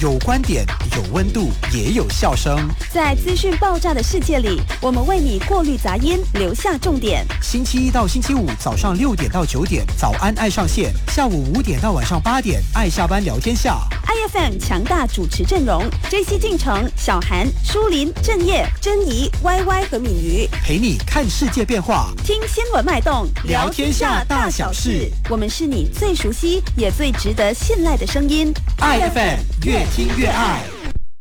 有观点，有温度，也有笑声。 在资讯爆炸的世界里，我们为你过滤杂音，留下重点。 星期一到星期五早上6点到9点，早安爱上线；下午5点到晚上8点，爱下班聊天下。 IFM 强大主持阵容：JC进城、小韩、舒林、郑业、珍怡、YY 和敏瑜， 陪你看世界变化， 听新闻脉动， 聊天下大小事。 我们是你最熟悉也最值得信赖的声音。 IFM 越听越爱。